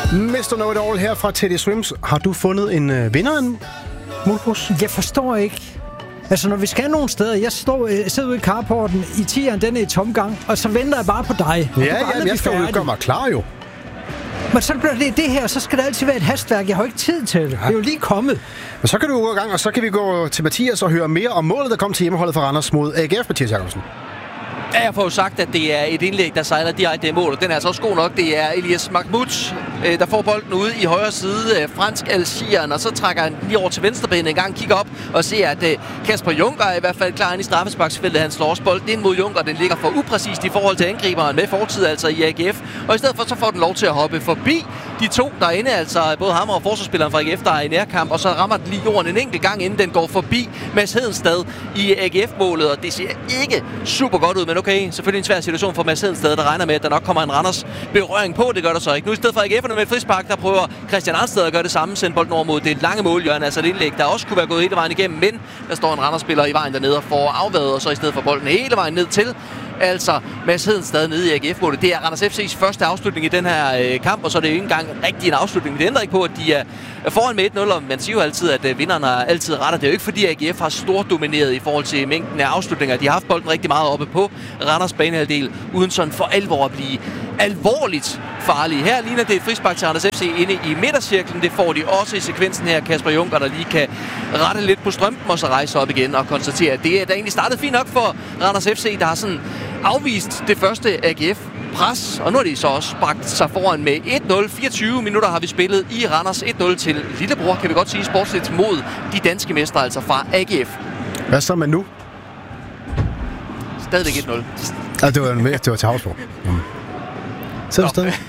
Mr. Know-it-all her fra Teddy Swims. Har du fundet en vinder, Mulbus? Jeg forstår ikke. Altså, når vi skal nogle steder, jeg sidder ude i carporten, i tieren, den er i tomgang, og så venter jeg bare på dig. Ja, jeg skal jo gøre mig klar, jo. Men så bliver det her, så skal der altid være et hastværk. Jeg har ikke tid til det. Ja. Det er jo lige kommet. Men så kan du gå i gang, og så kan vi gå til Mathias og høre mere om målet, der kom til hjemmeholdet for Randers mod AGF, Mathias Jacobsen. Ja, jeg får jo sagt, at det er et indlæg, der sejler direkte i mål, og den er altså også god nok. Det er Elias Mahmoud, der får bolden ude i højre side, fransk Algerieren, og så trækker han lige over til venstrebenet en gang, kigger op og ser, at Kasper Juncker er i hvert fald klar ind i straffesparksfeltet. Han slår også bolden ind mod Juncker, den ligger for upræcist i forhold til angriberen med fortid, altså i AGF. Og i stedet for, så får den lov til at hoppe forbi de to derinde, altså både ham og forsvarsspilleren fra AGF, der er i nærkamp, og så rammer den lige jorden en enkelt gang, inden den går forbi Mads Hedenstad i AGF-målet, og det ser ikke super godt ud, men okay, selvfølgelig en svær situation for Mads Hedenstad, der regner med, at der nok kommer en Randers berøring på. Det gør der så ikke. Nu i stedet for AGF'erne med et frispark, der prøver Christian Arnsted at gøre det samme, sende bolden over mod det lange målhjørne, altså et indlæg, der også kunne være gået hele vejen igennem, men der står en Randers-spiller i vejen dernede og får afværet, og så i stedet for bolden hele vejen ned til altså Mads Hedenstad nede i AGF-målet. Det er Randers FC's første afslutning i den her kamp, og så er det jo ikke engang rigtig en afslutning. Det ændrer ikke på, at de er foran med 1-0, og man siger jo altid, at vinderne har altid ret. Det er jo ikke fordi, AGF har stort domineret i forhold til mængden af afslutninger. De har haft bolden rigtig meget oppe på Randers banehalvdel, uden sådan for alvor at blive alvorligt farlige. Her ligner det et frispark til Randers FC inde i midtercirklen. Det får de også i sekvensen her. Kasper Juncker, der lige kan rette lidt på strømpen og så rejse op igen og konstatere, at det er da egentlig startet fint nok for Randers FC, der har sådan afvist det første AGF-pres, og nu har de så også bragt sig foran med 1-0. 24 minutter har vi spillet i Randers. 1-0 til lillebror, kan vi godt sige, sportsligt mod de danske mestre, altså fra AGF. Hvad så med nu? Stadigvæk 1-0. Ja, det var til Havsborg. Så er du stadig?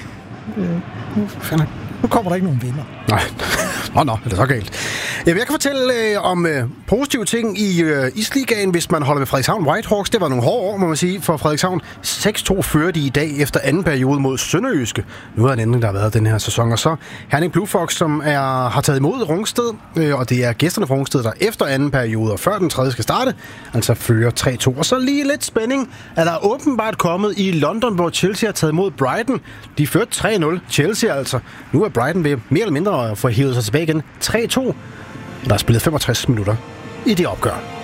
Nu kommer der ikke nogen vinder. Nej. Nå, det er så galt. Jeg kan fortælle om positive ting i Isligaen, hvis man holder med Frederikshavn Whitehawks. Det var nogle hårde år, må man sige, for Frederikshavn. 6-2 fører de i dag efter anden periode mod Sønderjyske. Nu er der en ændring, der har været den her sæson. Og så Herning Blue Fox, som har taget imod Rungsted, og det er gæsterne fra Rungsted, der efter anden periode og før den tredje skal starte, altså fører 3-2. Og så lige lidt spænding, er der åbenbart kommet i London, hvor Chelsea har taget imod Brighton. De førte 3-0. Chelsea altså. Nu er Brighton ved mere eller mindre at få hivet sig tilbage igen. 3-2. Der er spillet 65 minutter i det opgør.